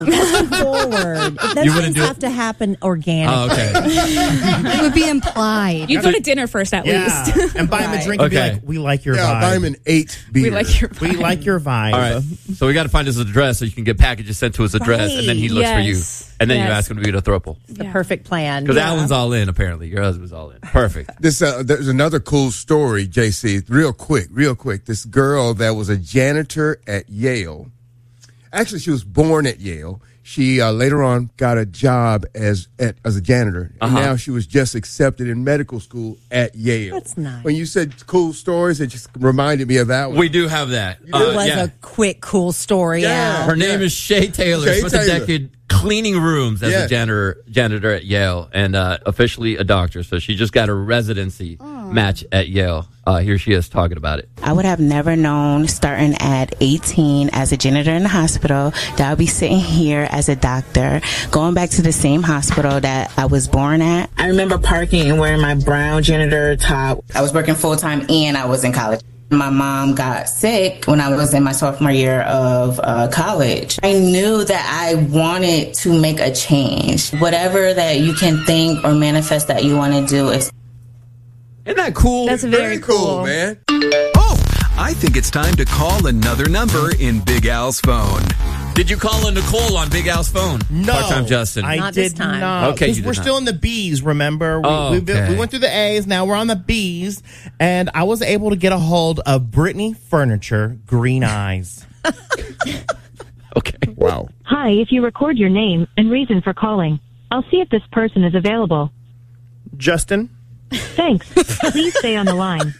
forward. Those things have to happen organically. Oh, okay. It would be implied. You go to dinner first at least. And buy him a drink and be like, we like your vibe. Buy him an 8 beer. We like your vibe. We like your vibe. All right. So we got to find his address so you can get packages sent to his address, and then he looks for you. And then you ask him to be the throuple. The perfect plan. Because Alan's all in, apparently. Your husband's all in. Perfect. There's another cool story, JC, real quick. This girl that was a janitor at Yale. Actually, she was born at Yale. She later on got a job as a janitor. And now she was just accepted in medical school at Yale. That's nice. When you said cool stories, it just reminded me of that one. We do have that. It was a quick, cool story. Yeah. Her name is Shay Taylor. She spent a decade cleaning rooms as a janitor at Yale and officially a doctor. So she just got a residency match at Yale. Here she is talking about it. I would have never known starting at 18 as a janitor in the hospital that I would be sitting here as a doctor, going back to the same hospital that I was born at. I remember parking and wearing my brown janitor top. I was working full-time and I was in college. My mom got sick when I was in my sophomore year of college. I knew that I wanted to make a change. Whatever that you can think or manifest that you want to do is. Isn't that cool? That's very cool, man. Oh, I think it's time to call another number in Big Al's phone. Did you call in Nicole on Big Al's phone? No. Part-time Justin. I did not. Okay, Because we're still in the B's, remember? We went through the A's, now we're on the B's. And I was able to get a hold of Brittany Furniture, Green Eyes. Okay. Wow. Hi, if you record your name and reason for calling, I'll see if this person is available. Justin? Thanks. Please stay on the line.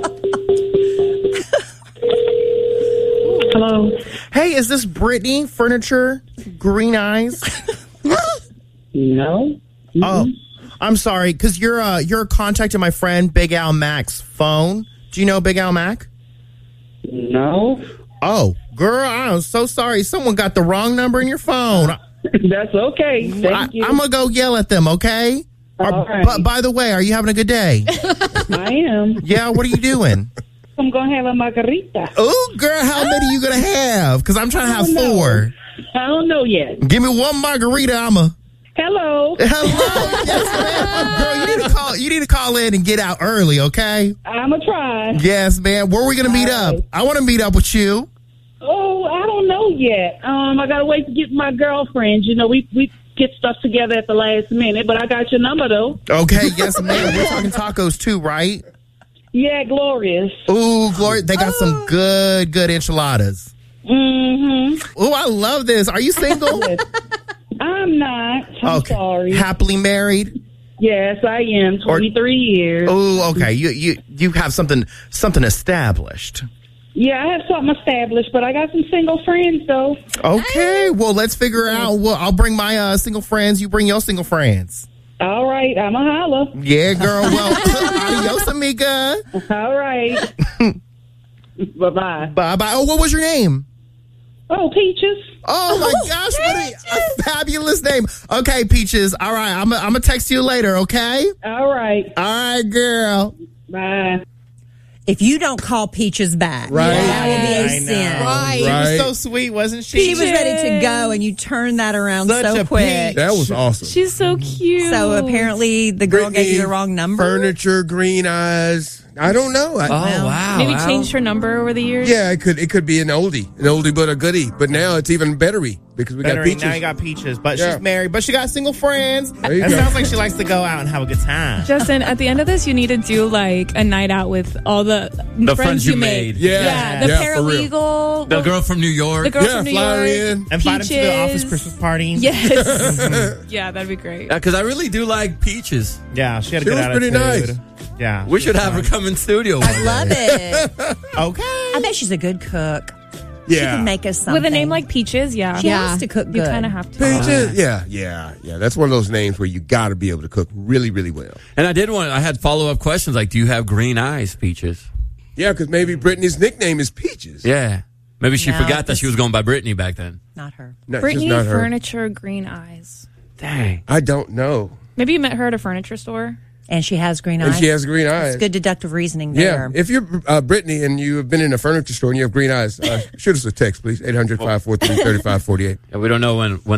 Hello. Hey, is this Brittany Furniture, Green Eyes? No. Mm-hmm. Oh, I'm sorry, because you're contacting my friend Big Al Mac's phone. Do you know Big Al Mac? No. Oh, girl, I'm so sorry. Someone got the wrong number in your phone. That's okay. Thank you. I'm going to go yell at them, okay? All right. But by the way, are you having a good day? I am. Yeah, what are you doing? I'm going to have a margarita. Oh, girl, how many are you going to have? Because I'm trying to have 4. I don't know yet. Give me one margarita, Hello. Hello. Yes, ma'am. Girl, you need to call in and get out early, okay? I'm going to try. Yes, man. Where are we going to meet up? I want to meet up with you. Oh, I don't know yet. I got to wait to get my girlfriend. You know, we get stuff together at the last minute, but I got your number, though. Okay, yes, ma'am. We're talking tacos, too, right? Yeah, Glorious. Ooh, Gloria. They got some good enchiladas. Mm-hmm. Ooh, I love this. Are you single? I'm not. I'm sorry. Happily married? Yes, I am. 23 years. Oh, okay. You have something established. Yeah, I have something established, but I got some single friends, though. Okay, well, let's figure out. Well, I'll bring my single friends. You bring your single friends. All right, I'm a holla. Yeah, girl. Well, adios, amiga. All right. Bye-bye. Bye-bye. Oh, what was your name? Oh, Peaches. Oh, my gosh. Peaches. What a fabulous name. Okay, Peaches. All right, I'm going to text you later, okay? All right. All right, girl. Bye. If you don't call Peaches back, that would be a sin. Right. She was so sweet, wasn't she? She was ready to go, and you turned that around so quick. That was awesome. She's so cute. So apparently the girl gave you the wrong number. Furniture, Green Eyes. I don't know. Wow. Maybe changed her number over the years. Yeah, it could be an oldie but a goodie. But now it's even bettery because we got Peaches. Now you got Peaches, but she's married, but she got single friends. It sounds like she likes to go out and have a good time. Justin, at the end of this, you need to do like a night out with all the friends you made. Yeah, the paralegal, the girl from New York. The girl from New York. In. And invite him to the office Christmas party. Yes. Yeah, that'd be great. Because I really do like Peaches. Yeah, she had a good attitude. Pretty nice. Yeah. We should have her come in studio. I love it. Okay. I bet she's a good cook. Yeah. She can make us something. With a name like Peaches, She has to cook good. You kind of have to. Peaches? Yeah. That's one of those names where you got to be able to cook really, really well. And I had follow-up questions like, do you have green eyes, Peaches? Yeah, because maybe Brittany's nickname is Peaches. Yeah. Maybe she forgot that she was going by Brittany back then. Not her. No, Brittany just not her. Furniture, Green Eyes. Dang. I don't know. Maybe you met her at a furniture store. And she has green eyes. And she has green eyes. It's good deductive reasoning there. Yeah. If you're Brittany and you have been in a furniture store and you have green eyes, shoot us a text, please. 800-543-3548. We don't know when